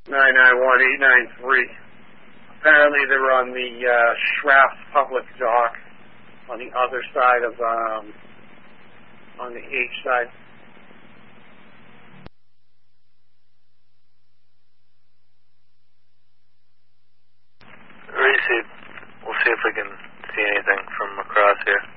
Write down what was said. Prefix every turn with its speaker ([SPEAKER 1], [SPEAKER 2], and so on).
[SPEAKER 1] 991-893. Apparently they're on the Schraft public dock on the other side of, on the H side.
[SPEAKER 2] Received. We'll see if we can see anything from across here.